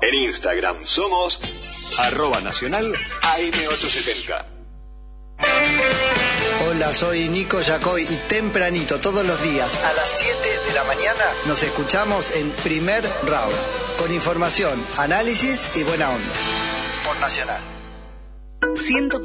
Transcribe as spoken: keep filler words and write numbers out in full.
En Instagram somos arroba nacional A M ochocientos setenta. Hola, soy Nico Yacoy y tempranito todos los días a las siete de la mañana nos escuchamos en Primer Round con información, análisis y buena onda. Por Nacional.